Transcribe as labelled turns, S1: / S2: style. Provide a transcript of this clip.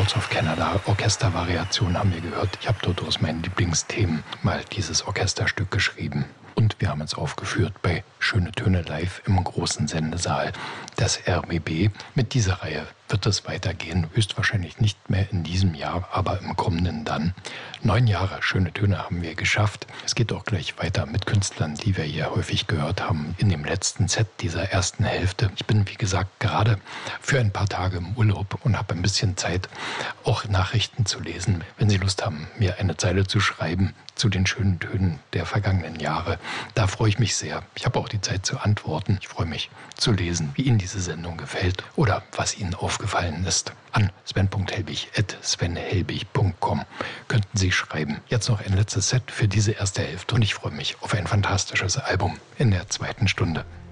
S1: Sounds of Canada Orchestervariation haben wir gehört. Ich habe dort aus meinen Lieblingsthemen mal dieses Orchesterstück geschrieben. Und wir haben es aufgeführt bei Schöne Töne live im großen Sendesaal des RBB. Mit dieser Reihe wird es weitergehen, höchstwahrscheinlich nicht mehr in diesem Jahr, aber im kommenden dann. 9 Jahre Schöne Töne haben wir geschafft. Es geht auch gleich weiter mit Künstlern, die wir hier häufig gehört haben, in dem letzten Set dieser ersten Hälfte. Ich bin, wie gesagt, gerade für ein paar Tage im Urlaub und habe ein bisschen Zeit, auch Nachrichten zu lesen. Wenn Sie Lust haben, mir eine Zeile zu schreiben zu den schönen Tönen der vergangenen Jahre, da freue ich mich sehr. Ich habe auch die Zeit zu antworten. Ich freue mich zu lesen, wie Ihnen diese Sendung gefällt oder was Ihnen aufgefallen ist. An sven.helbig@svenhelbig.com könnten Sie schreiben. Jetzt noch ein letztes Set für diese erste Hälfte und ich freue mich auf ein fantastisches Album in der zweiten Stunde.